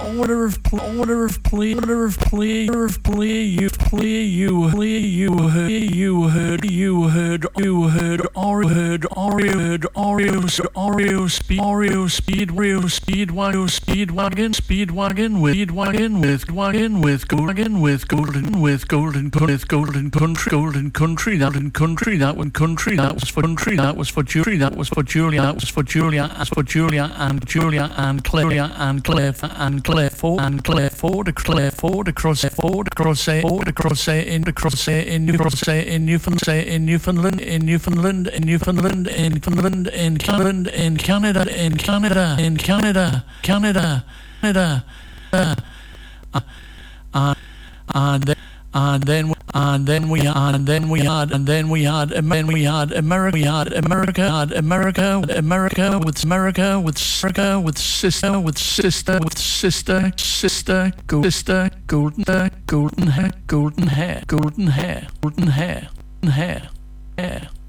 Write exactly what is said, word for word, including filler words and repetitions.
order of order of play order of play order of play you play you play you heard you heard you heard you heard Oreo heard Oreo heard Oreo Oreo speed Oreo speed Oreo speed wagon speed wagon speed wagon with speed wagon with wagon with golden with golden with golden with golden country golden country that in country that one country that was for country that was for Julie that was for Julia that was for Julia as for Julia and Julia and Claire and Claire and Claire Ford and Claire Ford Claire Ford across Ford across Ford across in across in across in Newfoundland in Newfoundland in Newfoundland in Newfoundland in Newfoundland in Canada in Canada in Canada in Canada Canada Canada uh uh uh and then and then we had and then we had and then we had and then we had America we had America had America America with America with America with sister with sister with sister sister go sister golden golden hair golden hair golden hair golden hair golden hair